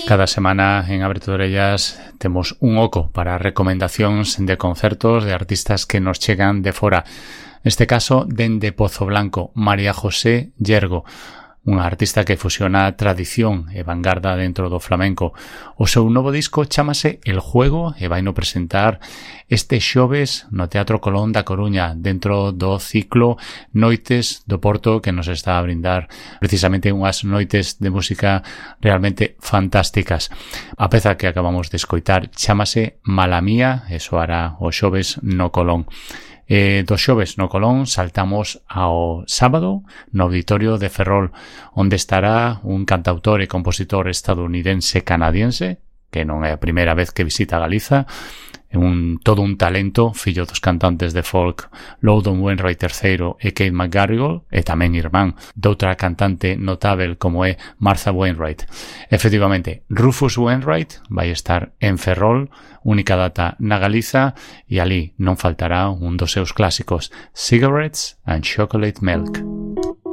Cada semana en Abre de Orellas temos un oco para recomendacións de concertos de artistas que nos chegan de fora. Neste caso, dende Pozo Blanco, María José Llergo, unha artista que fusiona tradición e vanguarda dentro do flamenco. O seu novo disco chámase El Juego e vaino presentar este xoves no Teatro Colón da Coruña, dentro do ciclo Noites do Porto, que nos está a brindar precisamente unhas noites de música realmente fantásticas. A peza que acabamos de escoitar chámase Mala Mía e soará o xoves no Colón. Do xoves no Colón saltamos ao sábado no Auditorio de Ferrol, onde estará un cantautor e compositor estadounidense-canadiense, que non é a primeira vez que visita Galiza, todo un talento, fillo dos cantantes de folk Loudon Wainwright III e Kate McGarrigle, e tamén irmán doutra cantante notável como é Martha Wainwright. Efectivamente, Rufus Wainwright vai estar en Ferrol, única data na Galiza, e ali non faltará un dos seus clásicos, Cigarettes and Chocolate Milk.